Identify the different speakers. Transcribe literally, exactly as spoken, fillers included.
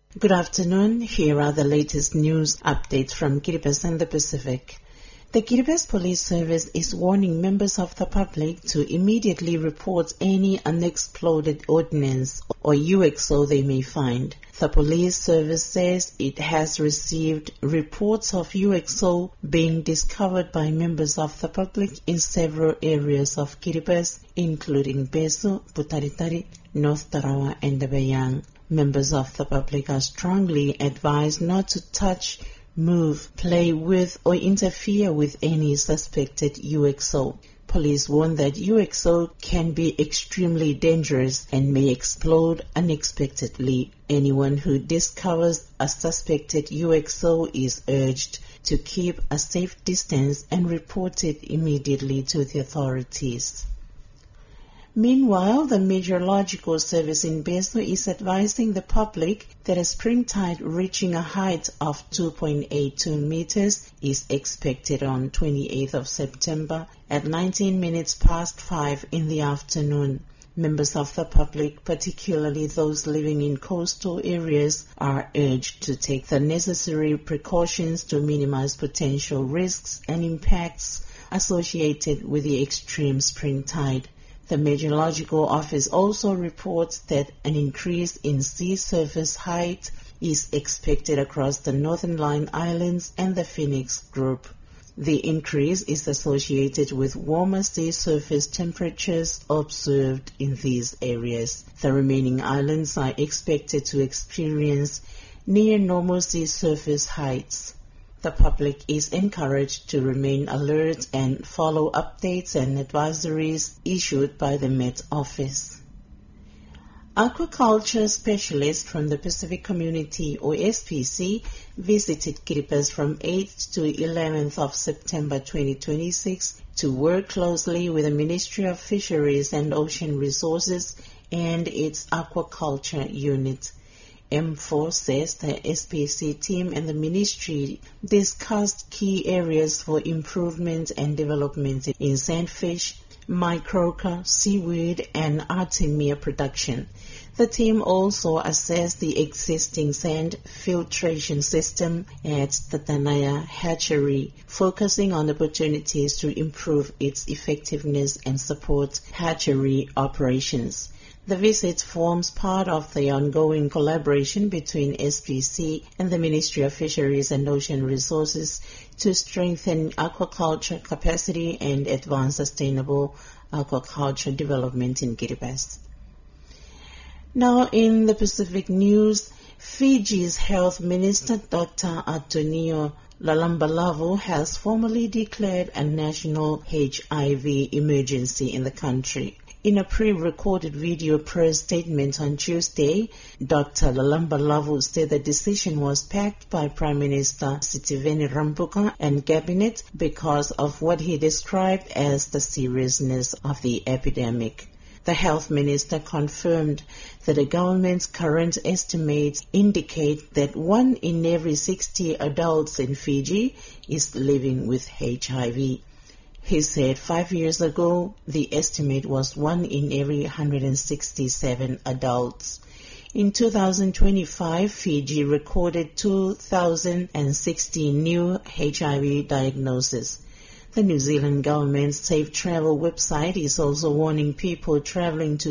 Speaker 1: Good afternoon. Here are the latest news updates from Kiribati and the Pacific. The Kiribati Police Service is warning members of the public to immediately report any unexploded ordnance or U X O they may find. The police service says it has received reports of U X O being discovered by members of the public in several areas of Kiribati, including Besu, Putaritari, North Tarawa, and Dabayang. Members of the public are strongly advised not to touch, move, play with, or interfere with any suspected U X O. Police warn that U X O can be extremely dangerous and may explode unexpectedly. Anyone who discovers a suspected U X O is urged to keep a safe distance and report it immediately to the authorities. Meanwhile, the Meteorological Service in Besu is advising the public that a spring tide reaching a height of two point eight two meters is expected on twenty-eighth of September at nineteen minutes past five in the afternoon. Members of the public, particularly those living in coastal areas, are urged to take the necessary precautions to minimize potential risks and impacts associated with the extreme spring tide. The Meteorological Office also reports that an increase in sea surface height is expected across the Northern Line Islands and the Phoenix Group. The increase is associated with warmer sea surface temperatures observed in these areas. The remaining islands are expected to experience near normal sea surface heights. The public is encouraged to remain alert and follow updates and advisories issued by the Met Office. Aquaculture specialists from the Pacific Community, or S P C, visited Kiribati from eighth to eleventh of September twenty twenty-six to work closely with the Ministry of Fisheries and Ocean Resources and its aquaculture unit. M four says the S P C team and the ministry discussed key areas for improvement and development in sandfish, microca, seaweed, and artemia production. The team also assessed the existing sand filtration system at the Tanaya hatchery, focusing on opportunities to improve its effectiveness and support hatchery operations. The visit forms part of the ongoing collaboration between S P C and the Ministry of Fisheries and Ocean Resources to strengthen aquaculture capacity and advance sustainable aquaculture development in Kiribati. Now in the Pacific news, Fiji's Health Minister Doctor Antonio Lalambalavu has formally declared a national H I V emergency in the country. In a pre-recorded video press statement on Tuesday, Doctor Lalambalavu said the decision was backed by Prime Minister Sitiveni Rabuka and Cabinet because of what he described as the seriousness of the epidemic. The health minister confirmed that the government's current estimates indicate that one in every sixty adults in Fiji is living with H I V. He said five years ago, the estimate was one in every one hundred sixty-seven adults. In two thousand twenty-five, Fiji recorded two thousand sixty new H I V diagnoses. The New Zealand government's Safe Travel website is also warning people traveling to